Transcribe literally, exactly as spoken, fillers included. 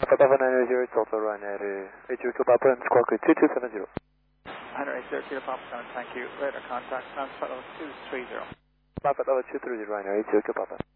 Papa nine zero, it's also Ryanair eight zero two Papa and squawk two two seven zero. Ryanair eight zero two Papa, thank you. Radar contact, transfer two three zero. Papa two three zero, Ryanair eight zero two Papa.